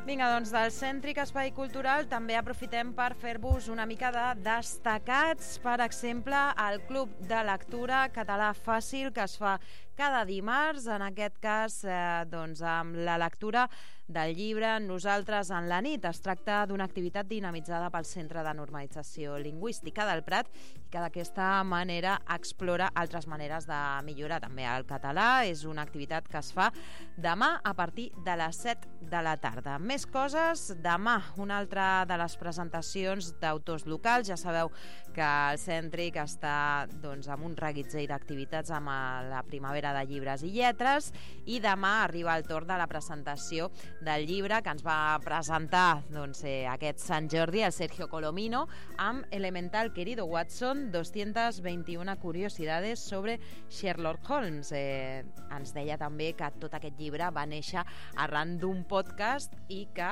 Vinga, doncs del Cèntric Espai Cultural també aprofitem per fer-vos una mica de destacats. Per exemple, el Club de Lectura Català Fàcil, que es fa cada dimarts, en aquest cas doncs amb la lectura del llibre Nosaltres en la nit. Es tracta d'una activitat dinamitzada pel Centre de Normalització Lingüística del Prat i que d'aquesta manera explora altres maneres de millorar també el català. És una activitat que es fa demà a partir de les 7 de la tarda. Més coses, demà una altra de les presentacions d'autors locals. Ja sabeu que el Cèntric està doncs, amb un reguitzell d'activitats amb la primavera de llibres i lletres, i demà arriba el torn de la presentació del llibre que ens va presentar doncs, aquest Sant Jordi el Sergio Colomino amb Elemental Querido Watson, 221 curiosidades sobre Sherlock Holmes. Ens deia també que tot aquest llibre va néixer arran d'un podcast i que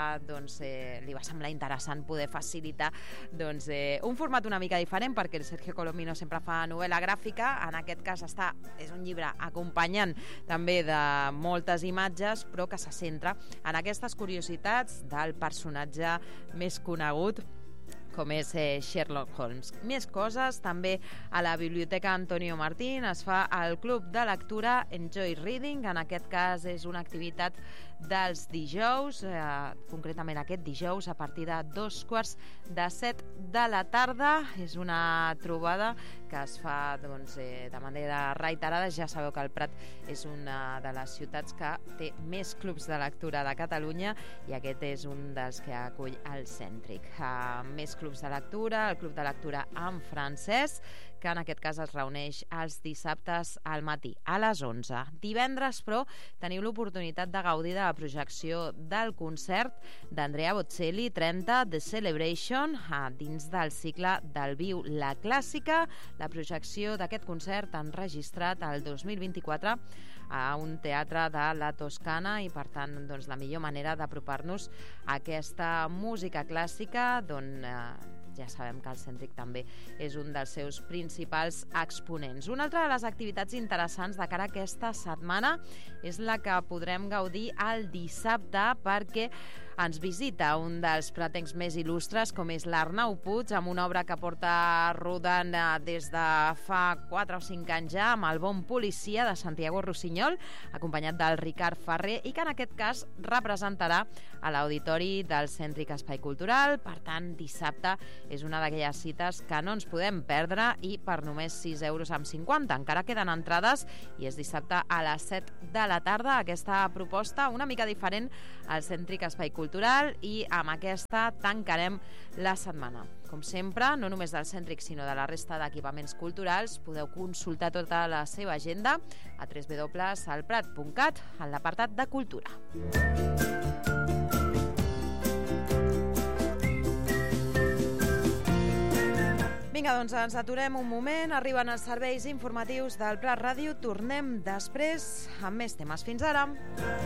li va semblar interessant poder facilitar un format una mica diferent, perquè el Sergio Colomino sempre fa novel·la gràfica. En aquest cas és un llibre acompanyant també de moltes imatges, però que se centra en aquestes curiositats del personatge més conegut com és Sherlock Holmes. Més coses, també a la Biblioteca Antonio Martín es fa el Club de Lectura Enjoy Reading. En aquest cas és una activitat dels dijous, concretament aquest dijous a partir de 6:45 de la tarda. És una trobada que es fa de manera reiterada. Ja sabeu que el Prat és una de les ciutats que té més clubs de lectura de Catalunya i aquest és un dels que acull el Cèntric. Més clubs de lectura, el Club de Lectura en francès, que en aquest cas es reuneix els dissabtes al matí a les 11. Divendres, però, teniu l'oportunitat de gaudir de la projecció del concert d'Andrea Bocelli, 30, The Celebration, dins del cicle del Viu la Clàssica. La projecció d'aquest concert enregistrat el 2024 a un teatre de la Toscana i, per tant, la millor manera d'apropar-nos a aquesta música clàssica, ja sabem que el Cèntric també és un dels seus principals exponents. Una altra de les activitats interessants de cara a aquesta setmana és la que podrem gaudir el dissabte, perquè ens visita un dels pratencs més il·lustres, com és l'Arnau Puig, amb una obra que porta rodant des de fa 4 o 5 anys ja, amb El bon policia, de Santiago Rossinyol, acompanyat del Ricard Ferrer, i que en aquest cas representarà a l'Auditori del Cèntric Espai Cultural. Per tant, dissabte és una d'aquelles cites que no ens podem perdre, i per només 6,50 €. Encara queden entrades i és dissabte a les 7 de la tarda. Aquesta proposta una mica diferent al Cèntric Espai Cultural, i amb aquesta tancarem la setmana. Com sempre, no només del Cèntric, sinó de la resta d'equipaments culturals, podeu consultar tota la seva agenda a www.alprat.cat en l'apartat de Cultura. Vinga, doncs ens aturem un moment, arriben els serveis informatius del Prat Ràdio, tornem després amb més temes. Fins ara!